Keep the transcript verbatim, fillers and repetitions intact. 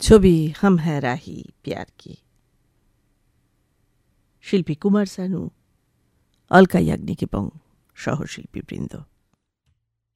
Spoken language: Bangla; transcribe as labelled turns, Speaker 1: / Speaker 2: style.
Speaker 1: ছবি হাম হ্যায় রাহি প্যার কি, শিল্পী কুমার সানু, অলকা ইয়াগনিক এবং সহশিল্পীবৃন্দ।